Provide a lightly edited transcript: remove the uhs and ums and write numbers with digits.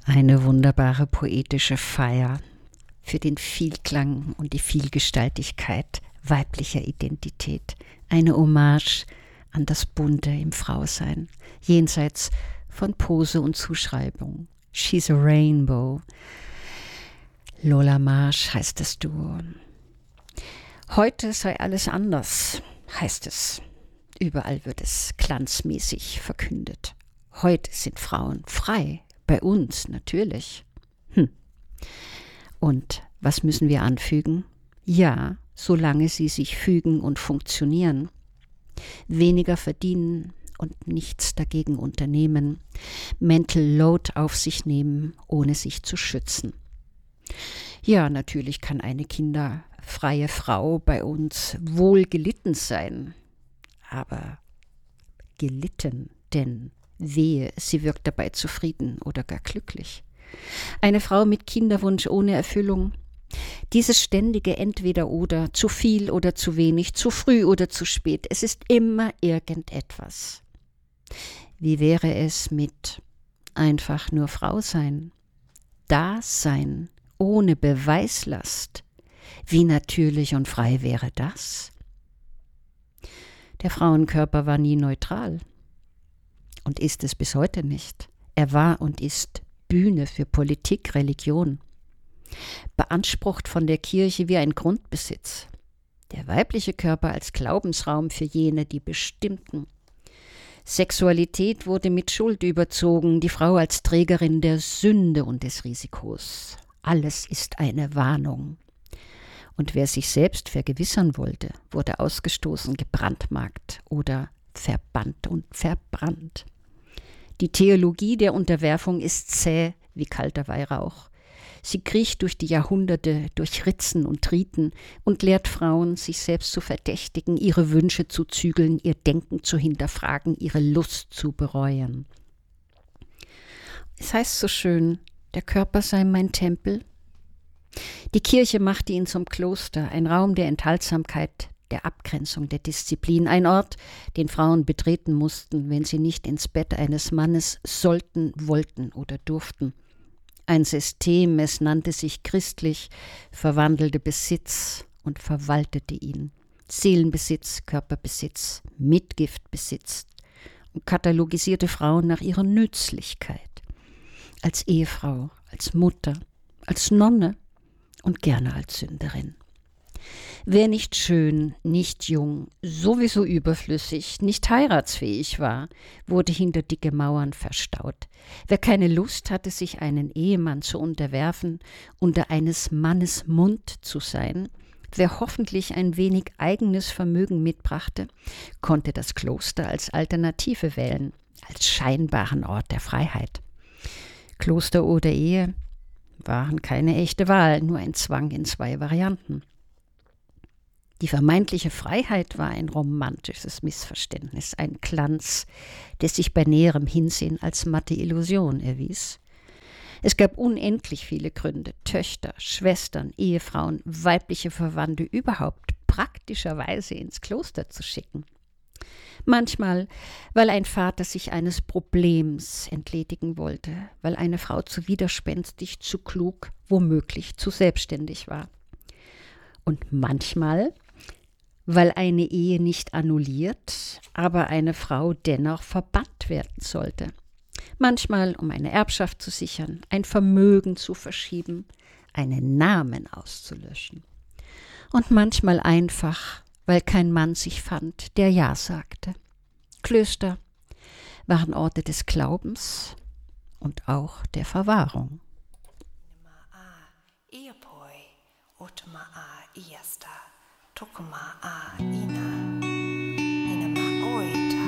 Eine wunderbare poetische Feier für den Vielklang und die Vielgestaltigkeit weiblicher Identität. Eine Hommage an das Bunte im Frausein, jenseits von Pose und Zuschreibung. She's a Rainbow. Lola Marsch heißt das Duo. Heute sei alles anders, heißt es. Überall wird es glanzmäßig verkündet. Heute sind Frauen frei. Bei uns natürlich. Und was müssen wir anfügen? Ja, solange sie sich fügen und funktionieren. Weniger verdienen und nichts dagegen unternehmen. Mental Load auf sich nehmen, ohne sich zu schützen. Ja, natürlich kann eine kinderfreie Frau bei uns wohl gelitten sein. Aber gelitten, denn wehe, sie wirkt dabei zufrieden oder gar glücklich. Eine Frau mit Kinderwunsch ohne Erfüllung, dieses ständige Entweder-Oder, zu viel oder zu wenig, zu früh oder zu spät, es ist immer irgendetwas. Wie wäre es mit einfach nur Frau sein? Dasein ohne Beweislast. Wie natürlich und frei wäre das? Der Frauenkörper war nie neutral. Und ist es bis heute nicht. Er war und ist Bühne für Politik, Religion. Beansprucht von der Kirche wie ein Grundbesitz. Der weibliche Körper als Glaubensraum für jene, die bestimmten. Sexualität wurde mit Schuld überzogen, die Frau als Trägerin der Sünde und des Risikos. Alles ist eine Warnung. Und wer sich selbst vergewissern wollte, wurde ausgestoßen, gebrandmarkt oder verbannt und verbrannt. Die Theologie der Unterwerfung ist zäh wie kalter Weihrauch. Sie kriecht durch die Jahrhunderte, durch Ritzen und Riten und lehrt Frauen, sich selbst zu verdächtigen, ihre Wünsche zu zügeln, ihr Denken zu hinterfragen, ihre Lust zu bereuen. Es heißt so schön, der Körper sei mein Tempel. Die Kirche machte ihn zum Kloster, ein Raum der Enthaltsamkeit, der Abgrenzung, der Disziplin, ein Ort, den Frauen betreten mussten, wenn sie nicht ins Bett eines Mannes sollten, wollten oder durften. Ein System, es nannte sich christlich, verwandelte Besitz und verwaltete ihn. Seelenbesitz, Körperbesitz, Mitgiftbesitz und katalogisierte Frauen nach ihrer Nützlichkeit. Als Ehefrau, als Mutter, als Nonne und gerne als Sünderin. Wer nicht schön, nicht jung, sowieso überflüssig, nicht heiratsfähig war, wurde hinter dicke Mauern verstaut. Wer keine Lust hatte, sich einen Ehemann zu unterwerfen, unter eines Mannes Mund zu sein, wer hoffentlich ein wenig eigenes Vermögen mitbrachte, konnte das Kloster als Alternative wählen, als scheinbaren Ort der Freiheit. Kloster oder Ehe waren keine echte Wahl, nur ein Zwang in 2 Varianten. Die vermeintliche Freiheit war ein romantisches Missverständnis, ein Glanz, der sich bei näherem Hinsehen als matte Illusion erwies. Es gab unendlich viele Gründe, Töchter, Schwestern, Ehefrauen, weibliche Verwandte überhaupt praktischerweise ins Kloster zu schicken. Manchmal, weil ein Vater sich eines Problems entledigen wollte, weil eine Frau zu widerspenstig, zu klug, womöglich zu selbstständig war. Und manchmal, weil eine Ehe nicht annulliert, aber eine Frau dennoch verbannt werden sollte. Manchmal, um eine Erbschaft zu sichern, ein Vermögen zu verschieben, einen Namen auszulöschen. Und manchmal einfach, weil kein Mann sich fand, der Ja sagte. Klöster waren Orte des Glaubens und auch der Verwahrung. Tokuma a ina ma oita